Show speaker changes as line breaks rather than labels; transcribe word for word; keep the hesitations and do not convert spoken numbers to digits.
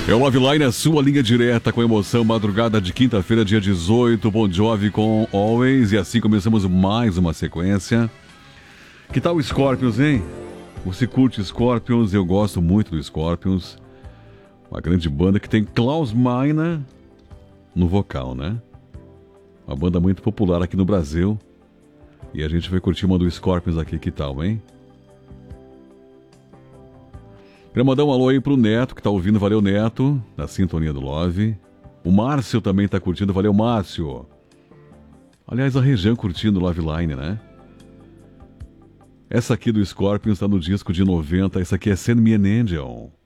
É o Love Line, a sua linha direta com emoção, madrugada de quinta-feira, dia dezoito, Bon Jovi com Always, e assim começamos mais uma sequência. Que tal o Scorpions, hein? Você curte Scorpions? Eu gosto muito do Scorpions. Uma grande banda que tem Klaus Meine no vocal, né? Uma banda muito popular aqui no Brasil. E a gente vai curtir uma do Scorpions aqui, que tal, hein? Queria mandar um alô aí pro Neto, que tá ouvindo. Valeu, Neto, na sintonia do Love. O Márcio também tá curtindo. Valeu, Márcio. Aliás, a região curtindo o Love Line, né? Essa aqui do Scorpions tá no disco de noventa. Essa aqui é Send Me an Angel.